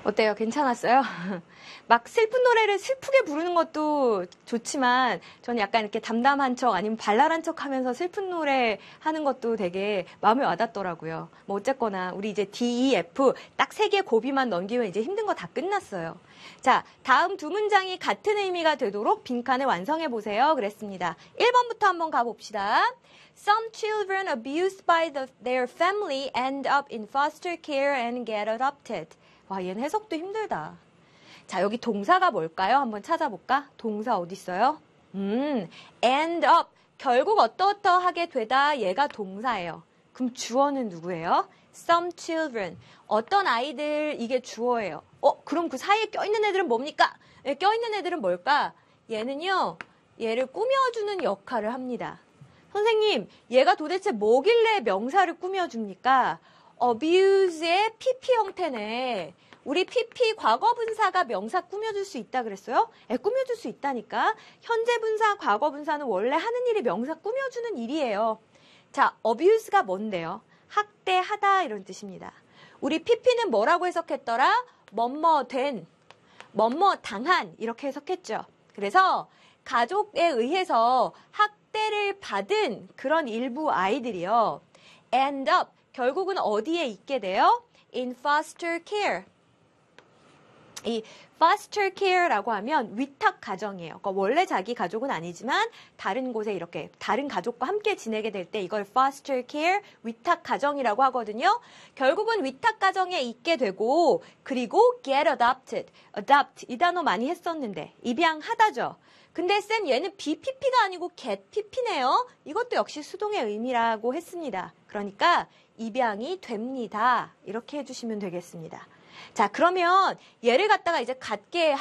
어때요? 괜찮았어요? 막 슬픈 노래를 슬프게 부르는 것도 좋지만 저는 약간 이렇게 담담한 척 아니면 발랄한 척 하면서 슬픈 노래 하는 것도 되게 마음에 와닿더라고요. 뭐 어쨌거나 우리 이제 D, E, F 딱 세 개 고비만 넘기면 이제 힘든 거 다 끝났어요. 자, 다음 두 문장이 같은 의미가 되도록 빈칸을 완성해 보세요. 그랬습니다. 1번부터 한번 가봅시다. Some children abused by their family end up in foster care and get adopted. 와, 얘는 해석도 힘들다. 자, 여기 동사가 뭘까요? 한번 찾아볼까? 동사 어디 있어요? end up. 결국 어떠어떠하게 되다. 얘가 동사예요. 그럼 주어는 누구예요? Some children. 어떤 아이들, 이게 주어예요. 그럼 그 사이에 껴있는 애들은 뭡니까? 껴있는 애들은 뭘까? 얘는요, 얘를 꾸며주는 역할을 합니다. 선생님, 얘가 도대체 뭐길래 명사를 꾸며줍니까? abuse의 PP 형태네. 우리 PP 과거분사가 명사 꾸며줄 수 있다 그랬어요? 꾸며줄 수 있다니까. 현재분사, 과거분사는 원래 하는 일이 명사 꾸며주는 일이에요. 자, abuse가 뭔데요? 학대하다 이런 뜻입니다. 우리 PP는 뭐라고 해석했더라? 뭐뭐 된, 뭐뭐 당한 이렇게 해석했죠. 그래서 가족에 의해서 학대를 받은 그런 일부 아이들이요. end up, 결국은 어디에 있게 돼요? in foster care. 이 foster care라고 하면 위탁 가정이에요. 그러니까 원래 자기 가족은 아니지만 다른 곳에 이렇게 다른 가족과 함께 지내게 될 때 이걸 foster care, 위탁 가정이라고 하거든요. 결국은 위탁 가정에 있게 되고 그리고 get adopted. adopt 이 단어 많이 했었는데 입양하다죠. 근데 쌤 얘는 BPP가 아니고 get PP네요. 이것도 역시 수동의 의미라고 했습니다. 그러니까 입양이 됩니다. 이렇게 해주시면 되겠습니다. 자, 그러면 얘를 갖다가 이제 갖게